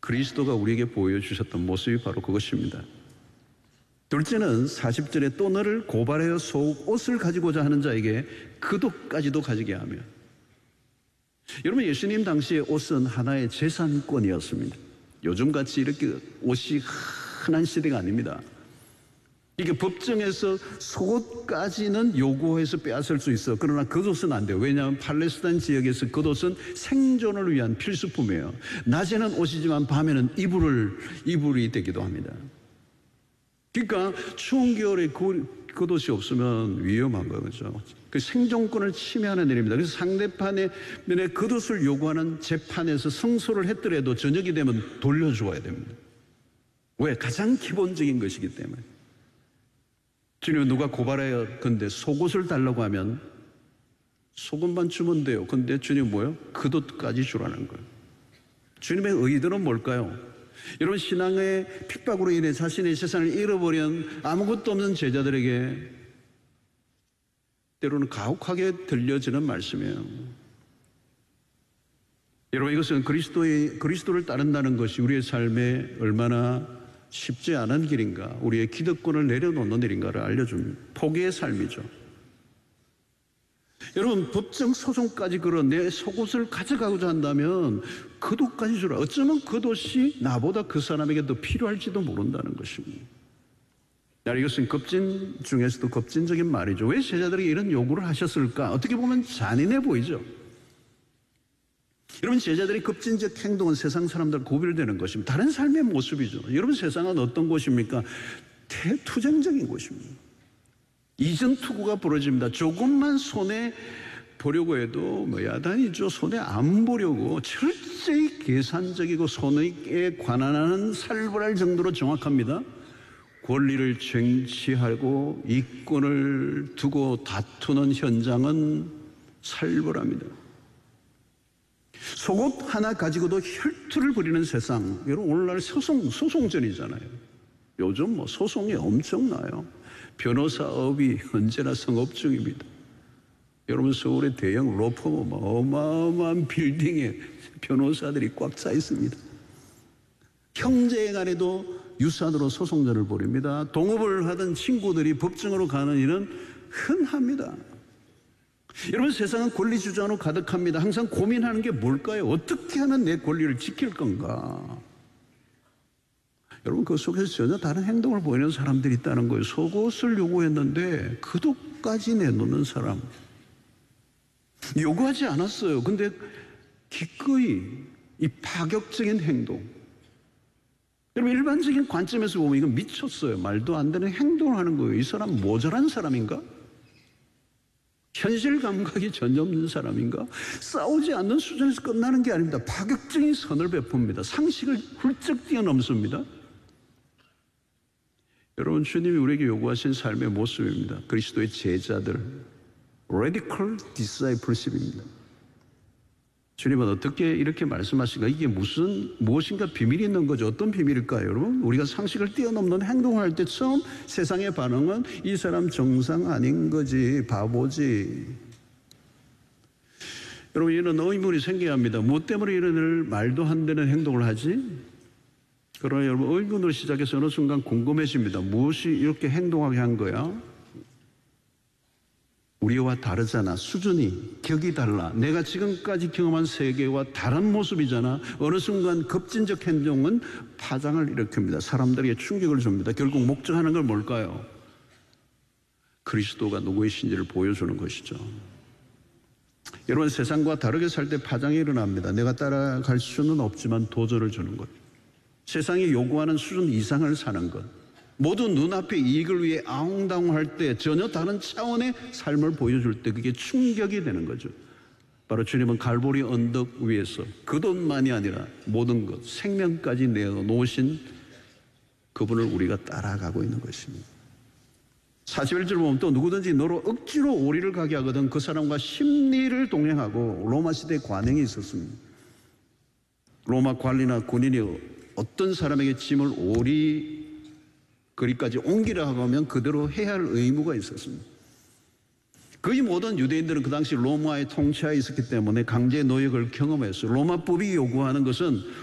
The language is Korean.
그리스도가 우리에게 보여주셨던 모습이 바로 그것입니다. 둘째는 40절에 또 너를 고발하여 속옷을 가지고자 하는 자에게 그도까지도 가지게 하며. 여러분, 예수님 당시의 옷은 하나의 재산권이었습니다. 요즘같이 이렇게 옷이 흔한 시대가 아닙니다. 이게 법정에서 속옷까지는 요구해서 빼앗을 수 있어. 그러나 겉옷은 안 돼요. 왜냐하면 팔레스타인 지역에서 겉옷은 생존을 위한 필수품이에요. 낮에는 옷이지만 밤에는 이불이 되기도 합니다. 그러니까 추운 겨울에 겉옷이 없으면 위험한 거죠. 그 생존권을 침해하는 일입니다. 그래서 상대편의 겉옷을 요구하는 재판에서 승소를 했더라도 저녁이 되면 돌려주어야 됩니다. 왜? 가장 기본적인 것이기 때문에. 주님, 누가 고발해요. 근데 속옷을 달라고 하면 속옷만 주면 돼요. 근데 주님 뭐예요? 겉옷까지 주라는 거예요. 주님의 의도는 뭘까요? 여러분, 신앙의 핍박으로 인해 자신의 재산을 잃어버린 아무것도 없는 제자들에게 때로는 가혹하게 들려지는 말씀이에요. 여러분, 이것은 그리스도를 따른다는 것이 우리의 삶에 얼마나 쉽지 않은 길인가, 우리의 기득권을 내려놓는 일인가를 알려줍니다. 포기의 삶이죠. 여러분, 법정 소송까지 걸어 내 속옷을 가져가고자 한다면 겉옷까지 주라. 어쩌면 겉옷이 나보다 그 사람에게 더 필요할지도 모른다는 것입니다. 이것은 급진 중에서도 급진적인 말이죠. 왜 제자들에게 이런 요구를 하셨을까? 어떻게 보면 잔인해 보이죠. 여러분, 제자들의 급진적 행동은 세상 사람들과 구별되는 것입니다. 다른 삶의 모습이죠. 여러분, 세상은 어떤 곳입니까? 대투쟁적인 곳입니다. 이전투구가 벌어집니다. 조금만 손에 보려고 해도 야단이죠. 손에 안 보려고 철저히 계산적이고 손에 관한하는 살벌할 정도로 정확합니다. 권리를 쟁취하고 이권을 두고 다투는 현장은 살벌합니다. 속옷 하나 가지고도 혈투를 벌이는 세상. 여러분, 오늘날 소송전이잖아요. 요즘 소송이 엄청나요. 변호사업이 언제나 성업 중입니다. 여러분, 서울의 대형 로펌 어마어마한 빌딩에 변호사들이 꽉 차 있습니다. 형제 간에도 유산으로 소송전을 벌입니다. 동업을 하던 친구들이 법정으로 가는 일은 흔합니다. 여러분, 세상은 권리 주장으로 가득합니다. 항상 고민하는 게 뭘까요? 어떻게 하면 내 권리를 지킬 건가? 여러분, 그 속에서 전혀 다른 행동을 보이는 사람들이 있다는 거예요. 속옷을 요구했는데 겉옷까지 내놓는 사람. 요구하지 않았어요. 근데 기꺼이 이 파격적인 행동. 여러분, 일반적인 관점에서 보면 이건 미쳤어요. 말도 안 되는 행동을 하는 거예요. 이 사람 모자란 사람인가? 현실 감각이 전혀 없는 사람인가? 싸우지 않는 수준에서 끝나는 게 아닙니다. 파격적인 선을 베풉니다. 상식을 훌쩍 뛰어넘습니다. 여러분, 주님이 우리에게 요구하신 삶의 모습입니다. 그리스도의 제자들, radical discipleship입니다. 주님은 어떻게 이렇게 말씀하신가? 이게 무엇인가 비밀이 있는 거죠. 어떤 비밀일까요, 여러분? 우리가 상식을 뛰어넘는 행동을 할 때 처음 세상의 반응은 이 사람 정상 아닌 거지, 바보지. 여러분, 이런 의문이 생겨야 합니다. 무엇 때문에 이런 말도 안 되는 행동을 하지? 그러나 여러분, 의문으로 시작해서 어느 순간 궁금해집니다. 무엇이 이렇게 행동하게 한 거야? 우리와 다르잖아. 수준이, 격이 달라. 내가 지금까지 경험한 세계와 다른 모습이잖아. 어느 순간 급진적 행동은 파장을 일으킵니다. 사람들에게 충격을 줍니다. 결국 목적하는 건 뭘까요? 그리스도가 누구이신지를 보여주는 것이죠. 여러분, 세상과 다르게 살 때 파장이 일어납니다. 내가 따라갈 수는 없지만 도전을 주는 것. 세상이 요구하는 수준 이상을 사는 것. 모두 눈앞의 이익을 위해 아웅다웅할 때 전혀 다른 차원의 삶을 보여줄 때 그게 충격이 되는 거죠. 바로 주님은 갈보리 언덕 위에서 겉옷만이 아니라 모든 것, 생명까지 내어놓으신 그분을 우리가 따라가고 있는 것입니다. 41절 보면 또 누구든지 너로 억지로 오리를 가게 하거든 그 사람과 심리를 동행하고. 로마 시대에 관행이 있었습니다. 로마 관리나 군인이 어떤 사람에게 짐을 오리 거리까지 옮기려 하면 그대로 해야 할 의무가 있었습니다. 거의 모든 유대인들은 그 당시 로마의 통치하에 있었기 때문에 강제 노역을 경험했어요. 로마법이 요구하는 것은